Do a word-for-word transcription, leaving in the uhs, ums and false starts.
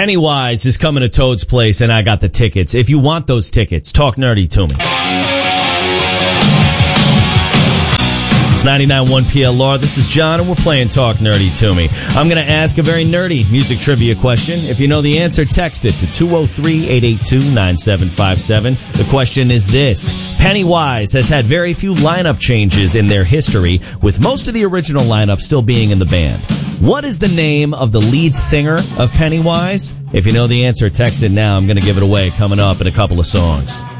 Pennywise is coming to Toad's Place, and I got the tickets. If you want those tickets, talk nerdy to me. It's ninety-nine point one P L R. This is John, and we're playing Talk Nerdy to Me. I'm going to ask a very nerdy music trivia question. If you know the answer, text it to two oh three, eight eight two, nine seven five seven. The question is this. Pennywise has had very few lineup changes in their history, with most of the original lineup still being in the band. What is the name of the lead singer of Pennywise? If you know the answer, text it now. I'm going to give it away coming up in a couple of songs.